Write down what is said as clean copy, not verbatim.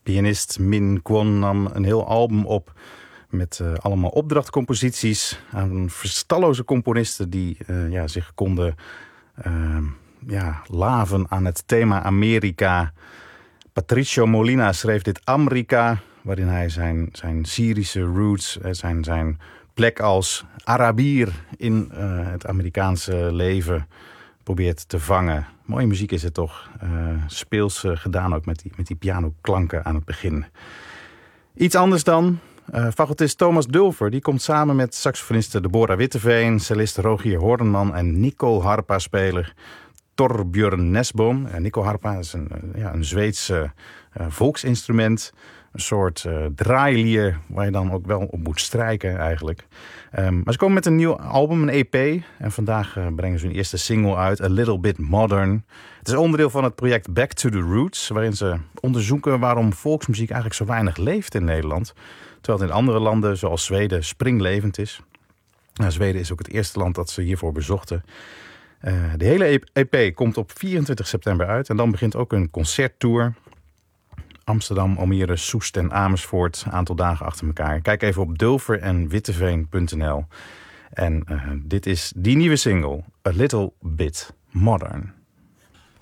Pianist Min Kwon nam een heel album op met allemaal opdrachtcomposities aan verstalloze componisten die zich konden laven aan het thema Amerika. Patricio Molina schreef dit Amerika, waarin hij zijn Syrische roots, zijn plek als Arabier in het Amerikaanse leven probeert te vangen. Mooie muziek is het toch. Speels gedaan ook met die pianoklanken aan het begin. Iets anders dan. Fagotist Thomas Dulfer die komt samen met saxofoniste Deborah Witteveen, cellist Rogier Hornman en Nyckelharpa-speler Torbjörn Nesboom. Nyckelharpa is een Zweeds volksinstrument. Een soort draailier waar je dan ook wel op moet strijken eigenlijk. Maar ze komen met een nieuw album, een EP. En vandaag brengen ze hun eerste single uit, A Little Bit Modern. Het is onderdeel van het project Back to the Roots, waarin ze onderzoeken waarom volksmuziek eigenlijk zo weinig leeft in Nederland. Terwijl het in andere landen, zoals Zweden, springlevend is. Zweden is ook het eerste land dat ze hiervoor bezochten. De hele EP komt op 24 september uit. En dan begint ook een concerttour. Amsterdam, Almere, Soest en Amersfoort. Een aantal dagen achter elkaar. Kijk even op dulferenwitteveen.nl. En dit is die nieuwe single, A Little Bit Modern.